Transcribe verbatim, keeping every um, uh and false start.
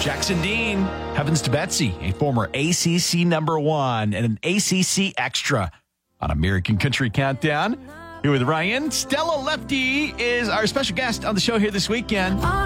Jackson Dean, Heavens to Betsy, a former A C C number one and an A C C extra on American Country Countdown. Here with Ryan. Stella Lefty is our special guest on the show here this weekend.